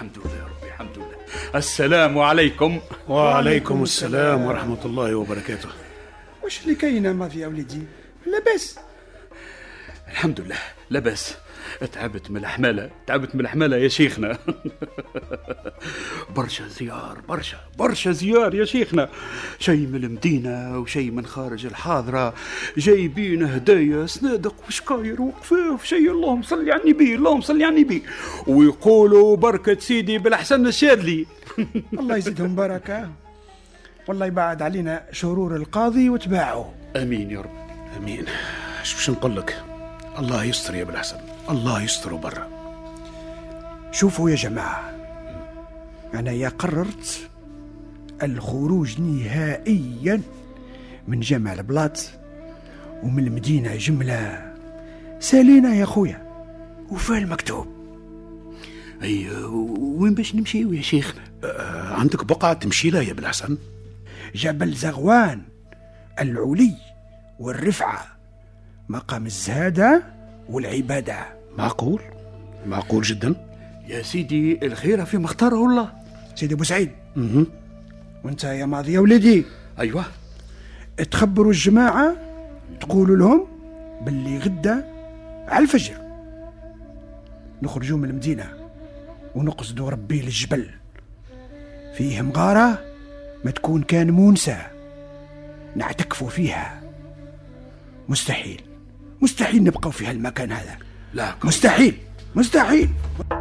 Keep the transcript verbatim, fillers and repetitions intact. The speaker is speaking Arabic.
الحمد لله يا ربي، الحمد لله. السلام عليكم. وعليكم السلام ورحمة الله وبركاته. واش اللي كاينه ماضي يا وليدي؟ لاباس؟ الحمد لله لاباس. تعبت من الحمالة، تعبت من الحمالة يا شيخنا. برشا زيار، برشا برشا زيار يا شيخنا، شيء من المدينة وشيء من خارج الحاضرة، جايبين هدايا صنادق وشكاير وقفاف، شيء اللهم صل على النبي، اللهم صل على النبي، ويقولوا بركة سيدي بالحسن الشاذلي. الله يزيدهم بركة، والله يبعد علينا شرور القاضي وتباعه. امين يا رب. امين. شو باش نقول لك، الله يستر يا بالحسن، الله يستر برا. شوفوا يا جماعة، أنا يا قررت الخروج نهائيا من جامع البلاط ومن المدينة جملة. سالينا يا أخويا وفا المكتوب. أي وين باش نمشيو يا شيخنا؟ آه عندك بقعة تمشي لها يا بالحسن؟ جبل زغوان العلي والرفعة، مقام الزهادة والعبادة. معقول؟ معقول جدا يا سيدي. الخير في مختاره الله. سيدي أبو سعيد. مه. وانت يا ماضي يا ولدي، أيوة، تخبروا الجماعة، تقولوا لهم باللي غدا على الفجر نخرجوا من المدينة ونقصدوا ربي للجبل، فيه مغارة ما تكون كان مونسة نعتكفوا فيها. مستحيل مستحيل نبقوا في هالمكان هذا. لا مستحيل مستحيل.